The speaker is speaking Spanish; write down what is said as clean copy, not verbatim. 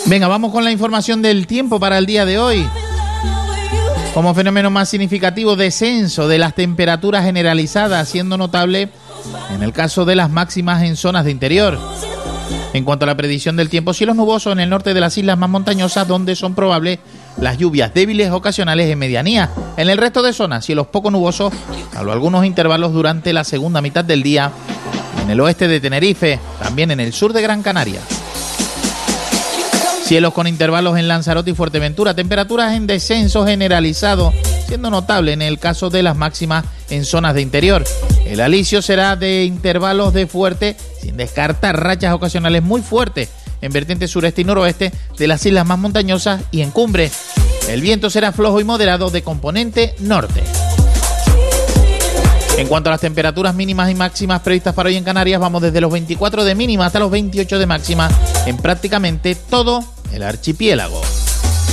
Venga, vamos con la información del tiempo para el día de hoy. Como fenómeno más significativo, descenso de las temperaturas generalizadas, siendo notable en el caso de las máximas en zonas de interior. En cuanto a la predicción del tiempo, cielos nubosos en el norte de las islas más montañosas, donde son probables las lluvias débiles ocasionales en medianía. En el resto de zonas, cielos poco nubosos, salvo algunos intervalos durante la segunda mitad del día. En el oeste de Tenerife, también en el sur de Gran Canaria. Cielos con intervalos en Lanzarote y Fuerteventura, temperaturas en descenso generalizado, siendo notable en el caso de las máximas en zonas de interior. El alisio será de intervalos de fuerte, sin descartar rachas ocasionales muy fuertes en vertientes sureste y noroeste de las islas más montañosas y en cumbre. El viento será flojo y moderado de componente norte. En cuanto a las temperaturas mínimas y máximas previstas para hoy en Canarias, vamos desde los 24 de mínima hasta los 28 de máxima en prácticamente todo el archipiélago.